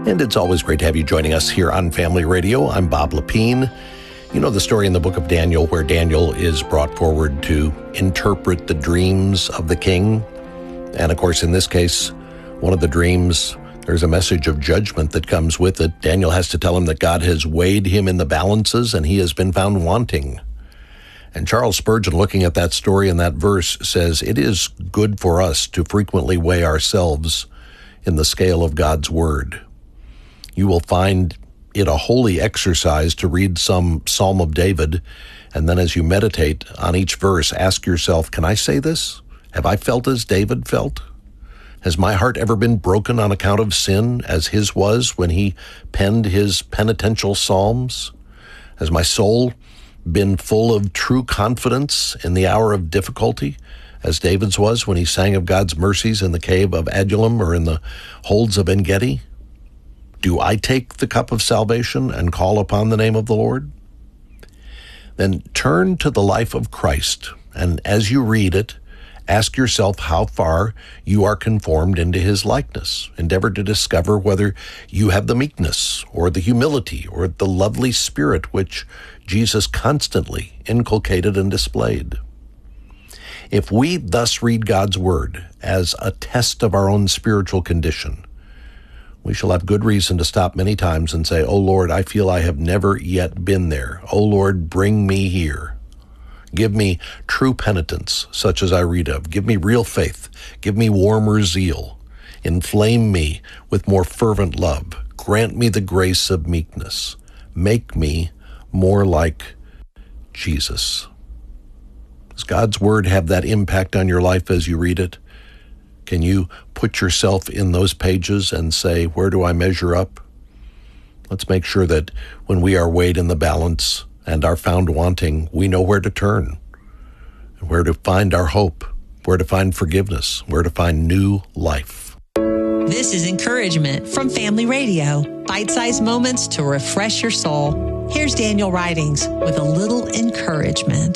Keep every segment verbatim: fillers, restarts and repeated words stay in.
And it's always great to have you joining us here on Family Radio. I'm Bob Lepine. You know the story in the book of Daniel where Daniel is brought forward to interpret the dreams of the king. And of course, in this case, one of the dreams, there's a message of judgment that comes with it. Daniel has to tell him that God has weighed him in the balances and he has been found wanting. And Charles Spurgeon, looking at that story and that verse, says, it is good for us to frequently weigh ourselves in the scale of God's word. You will find it a holy exercise to read some Psalm of David, and then as you meditate on each verse, ask yourself, can I say this? Have I felt as David felt? Has my heart ever been broken on account of sin as his was when he penned his penitential psalms? Has my soul been full of true confidence in the hour of difficulty, as David's was when he sang of God's mercies in the cave of Adullam or in the holds of En-Gedi? Do I take the cup of salvation and call upon the name of the Lord? Then turn to the life of Christ, and as you read it, ask yourself how far you are conformed into his likeness. Endeavor to discover whether you have the meekness or the humility or the lovely spirit which Jesus constantly inculcated and displayed. If we thus read God's word as a test of our own spiritual condition, we shall have good reason to stop many times and say, "Oh Lord, I feel I have never yet been there. Oh Lord, bring me here. Give me true penitence, such as I read of. Give me real faith. Give me warmer zeal. Inflame me with more fervent love. Grant me the grace of meekness. Make me more like Jesus." Does God's word have that impact on your life as you read it? Can you put yourself in those pages and say, where do I measure up? Let's make sure that when we are weighed in the balance and are found wanting, we know where to turn, where to find our hope, where to find forgiveness, where to find new life. This is encouragement from Family Radio. Bite-sized moments to refresh your soul. Here's Daniel Ridings with a little encouragement.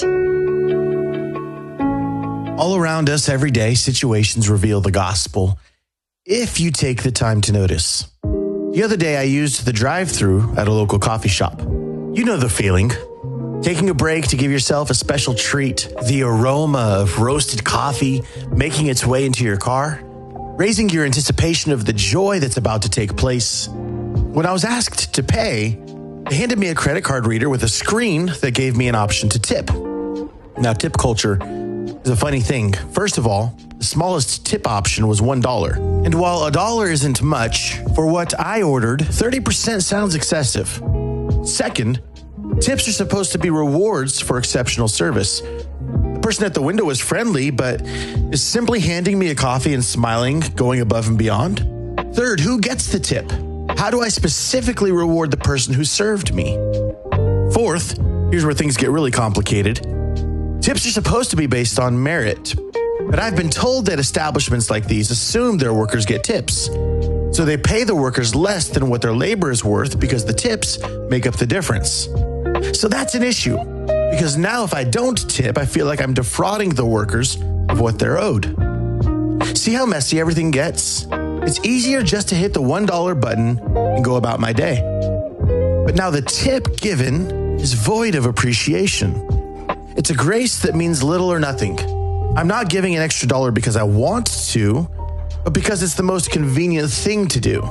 All around us every day, situations reveal the gospel if you take the time to notice. The other day, I used the drive-thru at a local coffee shop. You know the feeling. Taking a break to give yourself a special treat, the aroma of roasted coffee making its way into your car, raising your anticipation of the joy that's about to take place. When I was asked to pay, they handed me a credit card reader with a screen that gave me an option to tip. Now, tip culture is a funny thing. First of all, the smallest tip option was one dollar. And while a dollar isn't much, for what I ordered, thirty percent sounds excessive. Second, tips are supposed to be rewards for exceptional service. The person at the window was friendly, but is simply handing me a coffee and smiling, going above and beyond. Third, who gets the tip? How do I specifically reward the person who served me? Fourth, here's where things get really complicated. Tips are supposed to be based on merit, but I've been told that establishments like these assume their workers get tips. So they pay the workers less than what their labor is worth because the tips make up the difference. So that's an issue, because now if I don't tip, I feel like I'm defrauding the workers of what they're owed. See how messy everything gets? It's easier just to hit the one dollar button and go about my day. But now the tip given is void of appreciation. It's a grace that means little or nothing. I'm not giving an extra dollar because I want to, but because it's the most convenient thing to do.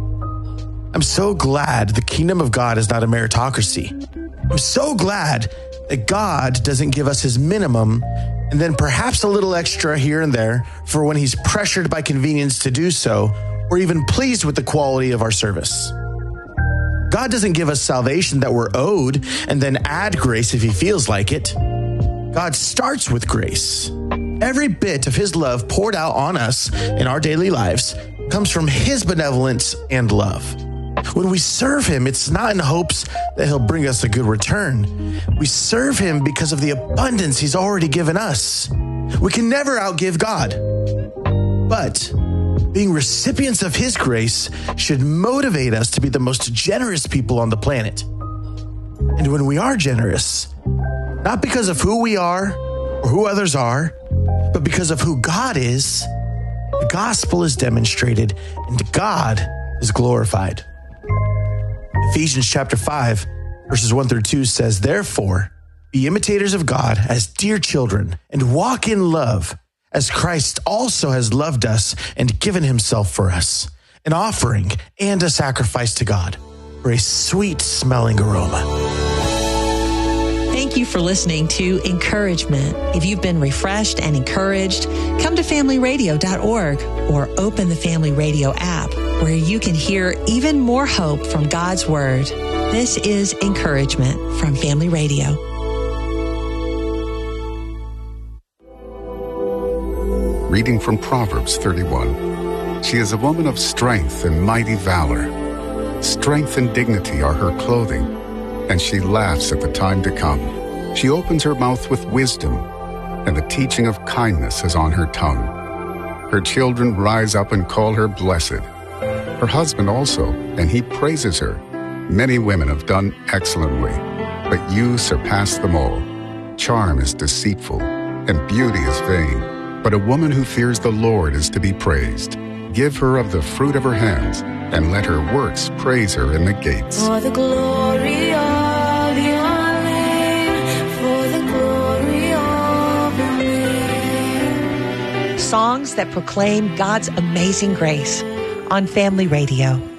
I'm so glad the kingdom of God is not a meritocracy. I'm so glad that God doesn't give us his minimum and then perhaps a little extra here and there for when he's pressured by convenience to do so, or even pleased with the quality of our service. God doesn't give us salvation that we're owed and then add grace if he feels like it. God starts with grace. Every bit of his love poured out on us in our daily lives comes from his benevolence and love. When we serve him, it's not in hopes that he'll bring us a good return. We serve him because of the abundance he's already given us. We can never outgive God. But being recipients of his grace should motivate us to be the most generous people on the planet. And when we are generous, not because of who we are or who others are, but because of who God is, the gospel is demonstrated and God is glorified. Ephesians chapter five, verses one through two says, "Therefore, be imitators of God as dear children, and walk in love, as Christ also has loved us and given himself for us, an offering and a sacrifice to God for a sweet-smelling aroma." Thank you for listening to Encouragement. If you've been refreshed and encouraged, come to family radio dot org or open the Family Radio app, where you can hear even more hope from God's Word. This is Encouragement from Family Radio. Reading from Proverbs thirty-one. She is a woman of strength and mighty valor. Strength and dignity are her clothing, and she laughs at the time to come. She opens her mouth with wisdom, and the teaching of kindness is on her tongue. Her children rise up and call her blessed. Her husband also, and he praises her. Many women have done excellently, but you surpass them all. Charm is deceitful, and beauty is vain, but a woman who fears the Lord is to be praised. Give her of the fruit of her hands, and let her works praise her in the gates. For the glory of your name, for the glory of your name. Songs that proclaim God's amazing grace on Family Radio.